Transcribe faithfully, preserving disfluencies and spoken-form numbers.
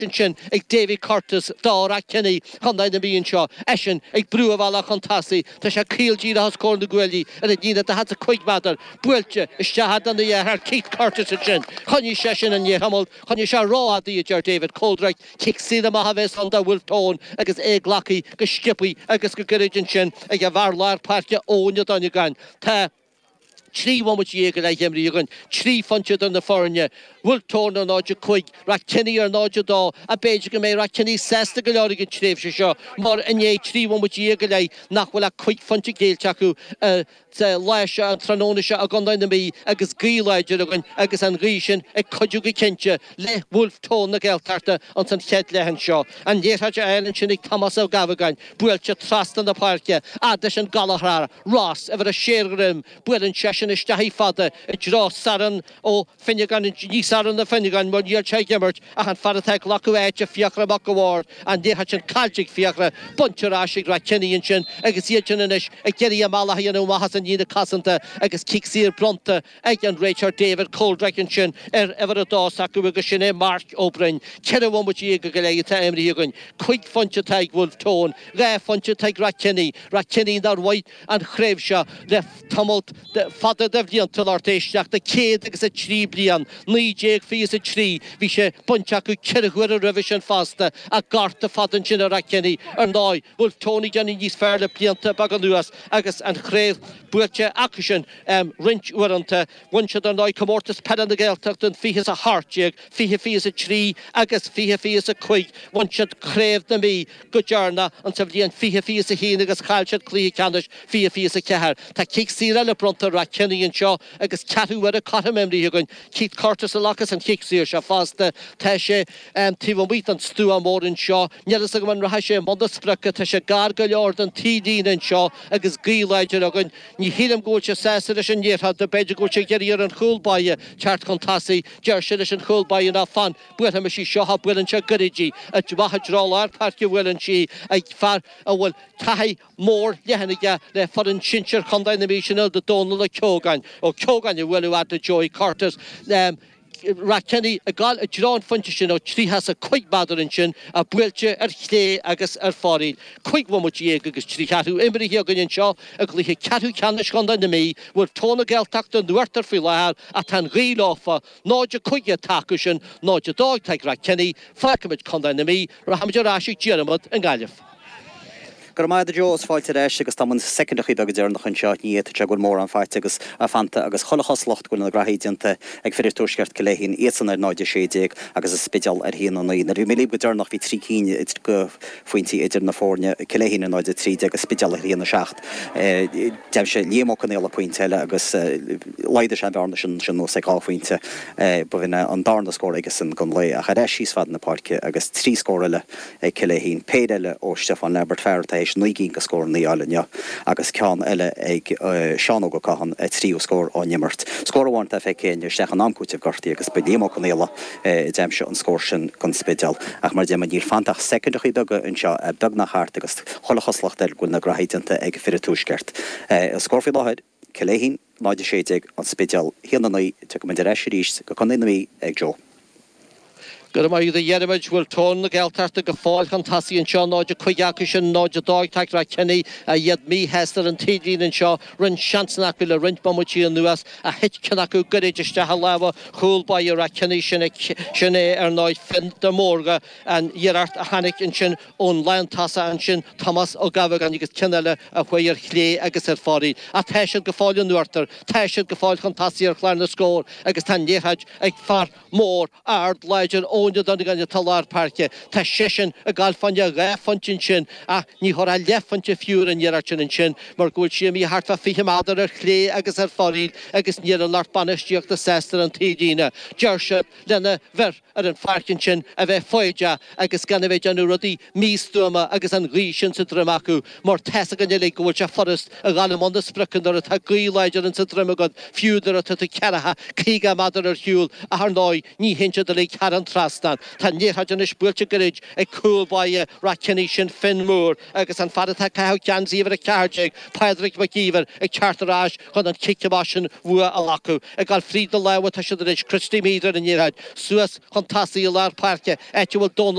Martin sin ag David Curtis dá Kenny chundaid na bíon seo esin ag brúhhela chuntasí tá sé cíaldí a scór na ghuilí a dína a hat a chuig madar builte iste had an ar Keith Curtis sin chuní sé sin an hamil chuní se rádaí ar David Coldraig kick sí a mahaves an da Wiltón agus ag glaci go skipaí agus go gurigin sin ag a bhar láir páirce óne daine gan tá trí bhamuid dhéige le Himrí agan trí fantiad an na forne Wiltón an náide chuig ra Kenny ar náide dá a béidir go mé ra Kenny sesta go leir gin tréf se seo mar iné trí bhamuid dhéige le nachhfuil a chuig fanti géilteachú leis an tróna se a gandain na mí agus gíleidir agan agus an rísin ag coidú go cinnte le Wiltón na geiltarta an san chead lehan seo an dhéirthaide eilen sin ag Thomas ó Gavagain builte trastan na páirce a deis an galachrar Ross a bhar a séirgrim buil an sesin is tahí fada i drá saran ó finnegan ní saran na finnegan mar díal te gimmert a an fadateag lacu éite fiachra bach go bhir an dhéirtha sin caldig fiachra bunterásig ra Kenny sin agus iad is ag geirí a malaí an ó mahas an nína casanta agus kicksír bronta ag an Richard David Coldraig sin ar ever a dás acu agus sin é Mark O'Brien ceir bhmuid dhéige go léige ta imrí agan chuig fonte teag Wiltón ré fonte teag ra Kenny ra Kenny dar waid an chréibh se le tamalt fada de bhíon til artéisteach de céad agus a trí blian ní déag fís a trí bhí sé bunte acu ceirhuiir a rih sin fasta a garta fadan sin a ra Kenny ar náid Wiltónnig an níos fearle blianta bag an nuas agus an chréibh builte acu sin rint uanta bhainse an náid comórtas pedan na geilteach don fihis a hartjeag fihe fís a trí agus fihe fís a chuig bhainse chréibh na mí go dearna an sa bhíon fihe fís a híine agus chailse clí canis fihe fís a cethir tá kicksí eile bronta ra Kenny an seo agus catú ar a catam imrí agan Keith Curtis a lachas an kicksíir se fásta tá sé tíh mít an stú a mór an seo nelas a go man ra sé manda spracha tá sé gar go leor an tídín an seo agus gíleidir agan ní hílam góte sésa leis an níortha de beidir góte geiríar an chúlbaie teart contasaí deir se leis an chúlbaie ná fan buirtha me sí seo ha builann se goridí a dwathadráil ar parci bhfuilann si ag far a bhfuil taithí mór lehanige le far an sinseir chundain na mí sin de dónal le ceogain ó ceogain i bhfuilú at a Joey Curtis ra Kenny a gal a drán funte sin ó trí has a chuig badar in sin a builte ar chlé agus ar fáí chuig bhmuid dhéag agus trí catú imrí a gan seo a gluthe catú ceanna chundain na mí bhfuil tóna geilteach an nuirtar fi leir a tan riláfa náide chuige taú sin náide dágteag ra Kenny feicimiid chundain na mí ra haidir ráisiigh Jeramad an gaiileh. Gur mai de Joes fáilte éis agus tá secondach dag dear nach an seo níiad te go mór an feite agus a fanta agus cholachaslocht goil na grahéidianta ag fidir túisceart go léhín éan ar náide séideag agus is spéideal ar híon an na mé go dearnach hí trí cíine it go faointí idir na fórne celéhín an náide trí agus spéideal ar híon na seacht. Deim sé léach an éile pointile agus leidir sé bhena sin sin nó seáfuointe ba bhíine an darna scóir agus san gon lé a chaéis síos fad na páirce agus trí scórile ag celéhín péideile ó Stefan Lebert Ferrta nuigín go scór ní ailne agus cean eile ag seán go caihan tríú scór á nimmert. Scóráhaint a fé céine stechan amcúte gortaí agus bedéach an éile déimse an scór sin gon spéideal ach mar déime níl fantach secondachí doga an seo ag dag nach hart agus cholachaslocht eil gúil na grahéidianta ag fidir túisceart. Scóirfií láthid celéhín náide séideag an spéideal híanana naí tu go maidir éis ríist go chunaí na mí ag Joe. Gur mai the Yerimage will turn the Geltarta go fáil an tasí an seo náide chuigeacu sin náide dágteag ra Kenny a iad mí hestar an tídín an seo rinn seansnach le rint bamutí an nuas a hit cenacu goréidiriste leha chúlbaí ra Kenny sin sin é ar náid fin de mórga an dhearart a hanig in sin ón lean tasa an sin Thomas ó Gavagain agus cinile a chuir chlé agus ar fáí a teisiid go fáil an nuirtar teisiid go fáil chun tasí ar chláir na scór agus tan néhaid ag far mór ard leidir ónde dan gan talar parke tá sesin a galfanja ga fontin sin a ní hora lefante fiúr an yerachin sin mar goil si mi hartfa fihe madar ar chlé agus ar farid agus ní an lart banistíocht de sester an tídíine Jershe lenne ver ar an farkin sin a bheith foiide agus gan bheith anú rodí místúma agus an rísin sa dramacu mar tesa gan le goil se forest a galmon de sprukendar a gíleidir an sa dramagad fiúdar a tu cearaha cíga madar ar hiúl a har náid ní hinse de le caran tras Castan Tá níorthaid an is builte goid ag coolbáie ra Kenny sin Finn Moore agus an fada tá cath ceansíomhar a ceardeig Padraig McGeever ag chartarráis chun an ciceásin bhua a lacu ag gáil Fríd de leha tá si éis Christy Meader in níorthaid suas chun tasaí i lár parke eitiúil Donald